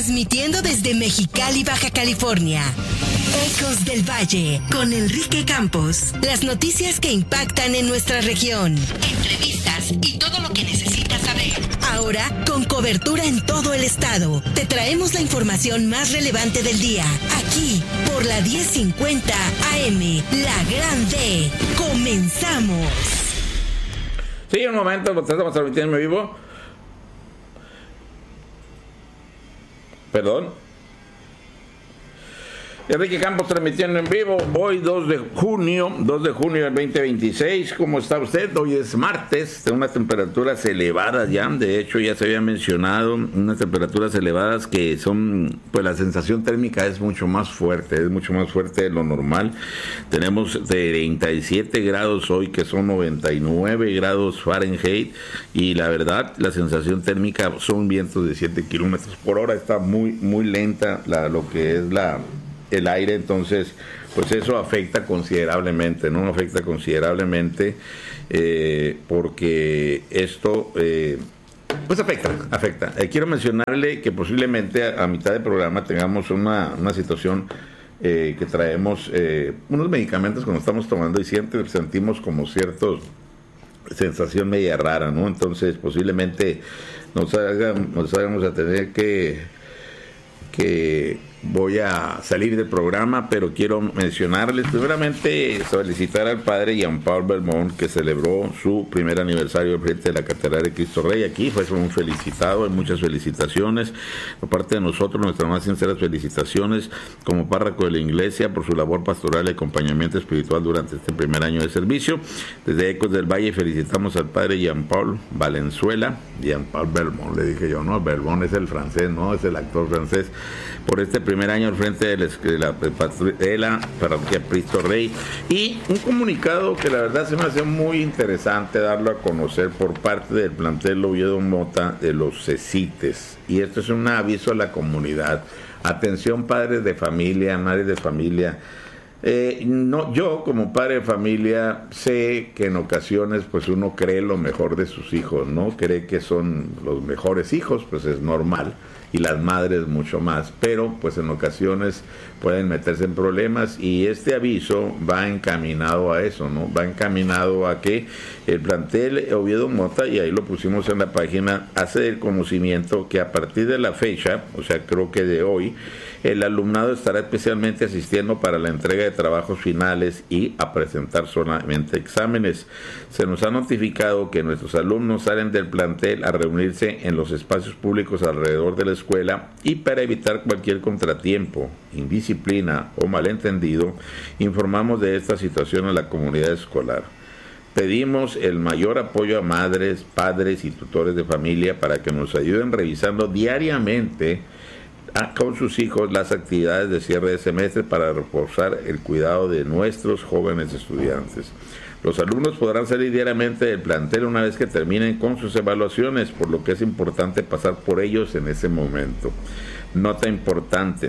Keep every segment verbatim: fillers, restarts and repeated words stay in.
Transmitiendo desde Mexicali, Baja California. Ecos del Valle, con Enrique Campos. Las noticias que impactan en nuestra región. Entrevistas y todo lo que necesitas saber. Ahora, con cobertura en todo el estado, te traemos la información más relevante del día. Aquí, por la diez cincuenta A M, La Gran D. ¡Comenzamos! Sí, un momento, estamos transmitiendo en vivo. Perdón. Enrique Campos transmitiendo en vivo, hoy dos de junio, dos de junio del veinte veintiséis. ¿Cómo está usted? Hoy es martes, de unas temperaturas elevadas ya, de hecho ya se había mencionado, unas temperaturas elevadas que son, pues la sensación térmica es mucho más fuerte, es mucho más fuerte de lo normal. Tenemos treinta y siete grados hoy, que son noventa y nueve grados Fahrenheit, y la verdad, la sensación térmica son vientos de siete kilómetros por hora, está muy, muy lenta la, lo que es la... el aire, entonces pues eso afecta considerablemente, ¿no? Afecta considerablemente eh, porque esto eh, pues afecta, afecta. Eh, quiero mencionarle que posiblemente a, a mitad del programa tengamos una, una situación eh, que traemos eh, unos medicamentos que nos estamos tomando y siempre sentimos como ciertos sensación media rara, ¿no? Entonces posiblemente nos hagan, nos hagamos a tener que que voy a salir del programa, pero quiero mencionarles, primeramente, felicitar al padre Jean-Paul Belmont, que celebró su primer aniversario frente a la Catedral de Cristo Rey. Aquí fue un felicitado, hay muchas felicitaciones por parte de nosotros, nuestras más sinceras felicitaciones como párroco de la iglesia por su labor pastoral y acompañamiento espiritual durante este primer año de servicio. Desde Ecos del Valle felicitamos al padre Jean-Paul Valenzuela, Jean-Paul Belmont, le dije yo, no, Belmont es el francés, no, es el actor francés, por este primer año al frente de la, de la, de la parroquia Cristo Rey. Y un comunicado que la verdad se me hace muy interesante darlo a conocer por parte del plantel Oviedo Mota de los CECITES. Y esto es un aviso a la comunidad. Atención, padres de familia, madres de familia. Eh, no, yo como padre de familia sé que en ocasiones pues uno cree lo mejor de sus hijos, ¿no? Cree que son los mejores hijos, pues es normal, y las madres mucho más, pero pues en ocasiones pueden meterse en problemas y este aviso va encaminado a eso, ¿no? Va encaminado a que el plantel Oviedo Mota, y ahí lo pusimos en la página, hace el conocimiento que a partir de la fecha, o sea creo que de hoy, el alumnado estará especialmente asistiendo para la entrega de trabajos finales y a presentar solamente exámenes. Se nos ha notificado que nuestros alumnos salen del plantel a reunirse en los espacios públicos alrededor de la escuela y para evitar cualquier contratiempo, indisciplina o malentendido, informamos de esta situación a la comunidad escolar. Pedimos el mayor apoyo a madres, padres y tutores de familia para que nos ayuden revisando diariamente con sus hijos las actividades de cierre de semestre para reforzar el cuidado de nuestros jóvenes estudiantes. Los alumnos podrán salir diariamente del plantel una vez que terminen con sus evaluaciones, por lo que es importante pasar por ellos en ese momento. Nota importante: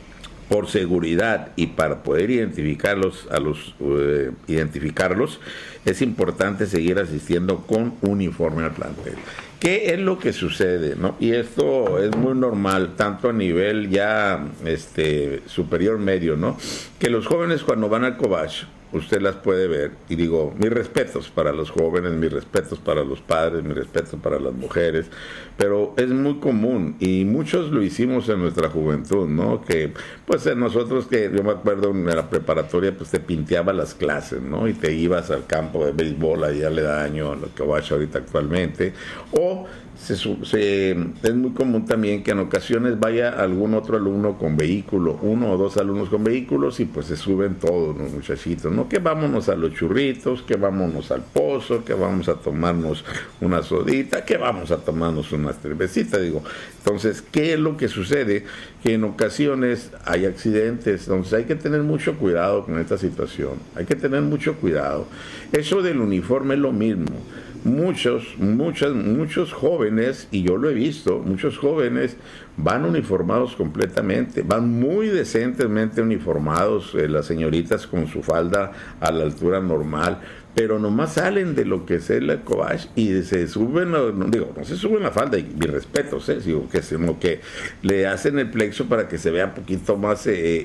por seguridad y para poder identificarlos, a los, uh, identificarlos, es importante seguir asistiendo con uniforme al plantel. ¿Qué es lo que sucede, no? Y esto es muy normal, tanto a nivel ya este superior medio, ¿no? Que los jóvenes cuando van al Cobach, usted las puede ver, y digo, mis respetos para los jóvenes, mis respetos para los padres, mis respetos para las mujeres, pero es muy común, y muchos lo hicimos en nuestra juventud, ¿no? Que, pues nosotros, que yo me acuerdo en la preparatoria, pues te pinteaba las clases, ¿no? Y te ibas al campo de béisbol, allá le da daño a lo que va ahorita actualmente, o Se, se, es muy común también que en ocasiones vaya algún otro alumno con vehículo, uno o dos alumnos con vehículos, y pues se suben todos los muchachitos, ¿no? Que vámonos a los churritos, que vámonos al pozo, que vamos a tomarnos una sodita, que vamos a tomarnos una cervecita, digo. Entonces, ¿qué es lo que sucede? Que en ocasiones hay accidentes, entonces hay que tener mucho cuidado con esta situación, hay que tener mucho cuidado. Eso del uniforme es lo mismo. Muchos, muchos, muchos jóvenes, y yo lo he visto, muchos jóvenes van uniformados completamente, van muy decentemente uniformados, eh, las señoritas con su falda a la altura normal, pero nomás salen de lo que es el Cobach y se suben, no, digo, no se suben la falda, y mis respetos, ¿eh? Sino que, sino que le hacen el plexo para que se vea un poquito más eh, eh,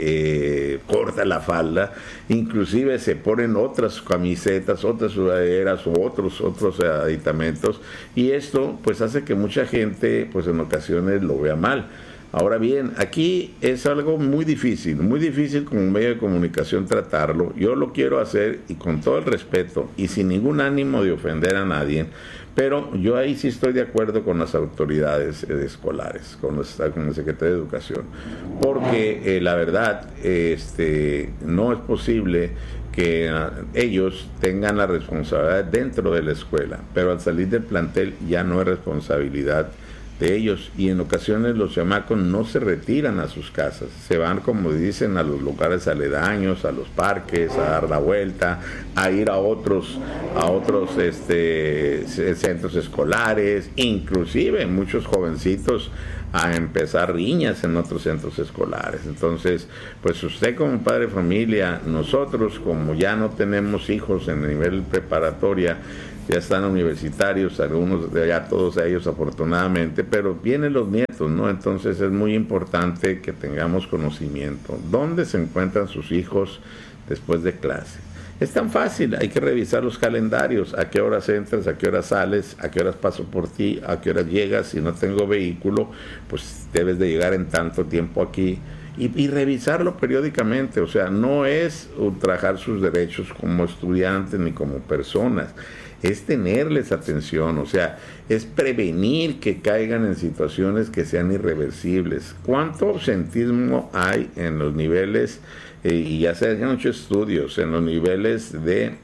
eh, corta la falda, inclusive se ponen otras camisetas, otras sudaderas o otros, otros aditamentos, y esto pues hace que mucha gente pues en ocasiones lo vea mal. Ahora bien, aquí es algo muy difícil, muy difícil como medio de comunicación tratarlo. Yo lo quiero hacer y con todo el respeto y sin ningún ánimo de ofender a nadie, pero yo ahí sí estoy de acuerdo con las autoridades eh, escolares, con, los, con el secretario de Educación, porque eh, la verdad este, no es posible que uh, ellos tengan la responsabilidad dentro de la escuela, pero al salir del plantel ya no es responsabilidad de ellos, y en ocasiones los chamacos no se retiran a sus casas, se van, como dicen, a los lugares aledaños, a los parques, a dar la vuelta, a ir a otros a otros este centros escolares, inclusive muchos jovencitos a empezar riñas en otros centros escolares. Entonces, pues usted como padre de familia, nosotros como ya no tenemos hijos en el nivel preparatoria, ya están universitarios, algunos de ya todos ellos afortunadamente, pero vienen los nietos, ¿no? Entonces es muy importante que tengamos conocimiento. ¿Dónde se encuentran sus hijos después de clase? Es tan fácil, hay que revisar los calendarios, a qué horas entras, a qué horas sales, a qué horas paso por ti, a qué horas llegas. Si no tengo vehículo, pues debes de llegar en tanto tiempo aquí. Y, y revisarlo periódicamente, o sea, no es ultrajar sus derechos como estudiantes ni como personas, es tenerles atención, o sea, es prevenir que caigan en situaciones que sean irreversibles. ¿Cuánto ausentismo hay en los niveles, eh, y ya se han hecho estudios, en los niveles de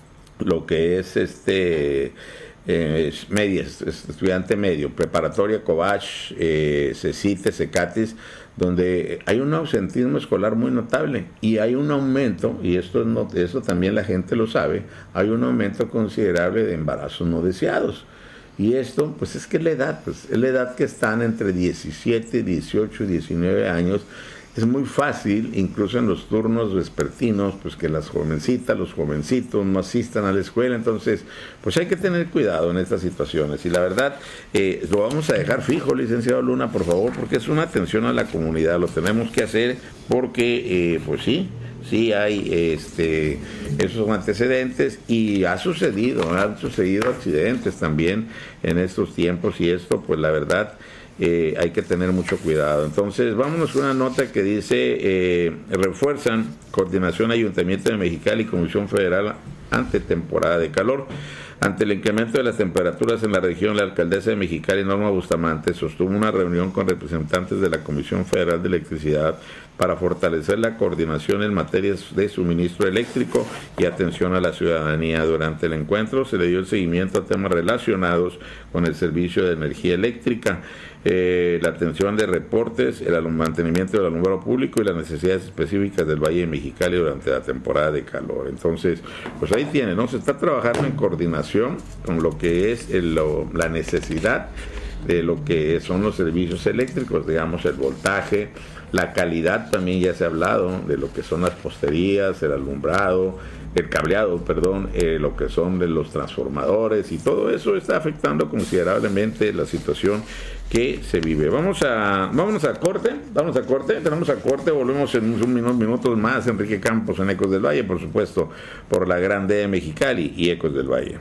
lo que es este... Eh, media, estudiante medio, preparatoria, Cobach, eh, CECITE, CECATIS, donde hay un ausentismo escolar muy notable y hay un aumento, y esto, no, esto también la gente lo sabe, hay un aumento considerable de embarazos no deseados. Y esto, pues es que la edad, pues es la edad que están entre diecisiete, dieciocho, diecinueve años. Es muy fácil, incluso en los turnos vespertinos, pues que las jovencitas, los jovencitos no asistan a la escuela. Entonces, pues hay que tener cuidado en estas situaciones. Y la verdad, eh, lo vamos a dejar fijo, licenciado Luna, por favor, porque es una atención a la comunidad. Lo tenemos que hacer porque, eh, pues sí, sí hay este, esos antecedentes y ha sucedido, han sucedido accidentes también en estos tiempos, y esto, pues la verdad, Eh, hay que tener mucho cuidado. Entonces, vámonos con una nota que dice, eh, refuerzan coordinación Ayuntamiento de Mexicali y Comisión Federal ante temporada de calor. Ante el incremento de las temperaturas en la región, la alcaldesa de Mexicali, Norma Bustamante, sostuvo una reunión con representantes de la Comisión Federal de Electricidad para fortalecer la coordinación en materias de suministro eléctrico y atención a la ciudadanía. Durante el encuentro se le dio el seguimiento a temas relacionados con el servicio de energía eléctrica, eh, la atención de reportes, el mantenimiento del alumbrado público y las necesidades específicas del Valle de Mexicali durante la temporada de calor. Entonces, pues ahí tiene, ¿no? Se está trabajando en coordinación con lo que es el, lo, la necesidad de lo que son los servicios eléctricos, digamos, el voltaje, la calidad, también ya se ha hablado de lo que son las posterías, el alumbrado, el cableado, perdón, eh, lo que son de los transformadores, y todo eso está afectando considerablemente la situación que se vive. Vamos a, vámonos a corte, vamos a corte, tenemos a corte, volvemos en unos minutos más. Enrique Campos en Ecos del Valle, por supuesto, por la Grande de Mexicali y Ecos del Valle.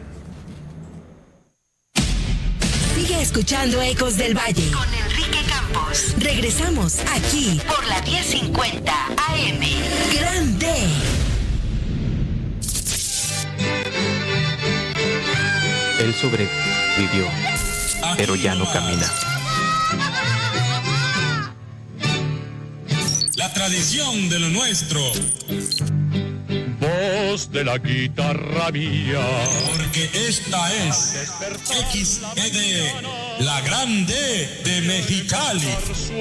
Sigue escuchando Ecos del Valle con Enrique Campos. Regresamos aquí por la diez cincuenta A M. Grande. Él sobrevivió, pero ya no camina. La tradición de lo nuestro. Voz de la guitarra mía. Porque esta es X E D, la Grande de Mexicali. Por su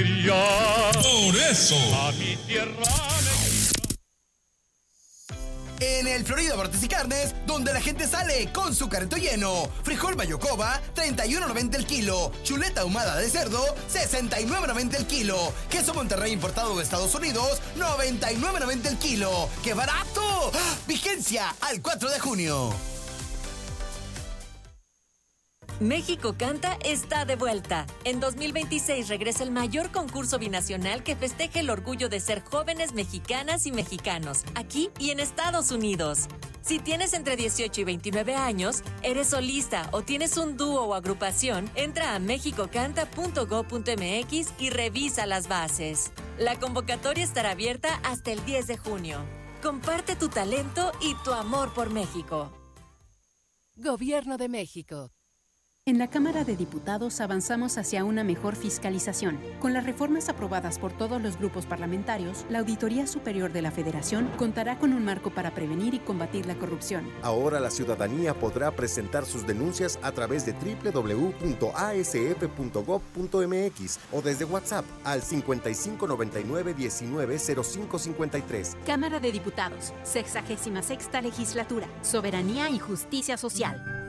alegría. Por eso. A mi tierra. En el Florida Bartes y Carnes, donde la gente sale con su carrito lleno. Frijol Mayocoba, treinta y uno noventa el kilo. Chuleta ahumada de cerdo, sesenta y nueve noventa el kilo. Queso Monterrey importado de Estados Unidos, noventa y nueve noventa el kilo. ¡Qué barato! ¡Ah! Vigencia al cuatro de junio. México Canta está de vuelta. En dos mil veintiséis regresa el mayor concurso binacional que festeja el orgullo de ser jóvenes mexicanas y mexicanos, aquí y en Estados Unidos. Si tienes entre dieciocho y veintinueve años, eres solista o tienes un dúo o agrupación, entra a mexico canta punto gob punto eme equis y revisa las bases. La convocatoria estará abierta hasta el diez de junio. Comparte tu talento y tu amor por México. Gobierno de México. En la Cámara de Diputados avanzamos hacia una mejor fiscalización. Con las reformas aprobadas por todos los grupos parlamentarios, la Auditoría Superior de la Federación contará con un marco para prevenir y combatir la corrupción. Ahora la ciudadanía podrá presentar sus denuncias a través de doble u doble u doble u punto a ese efe punto gob punto eme equis o desde WhatsApp al cincuenta y cinco noventa y nueve diecinueve cero cinco cincuenta y tres. Cámara de Diputados, sexagésima sexta legislatura, Soberanía y Justicia Social.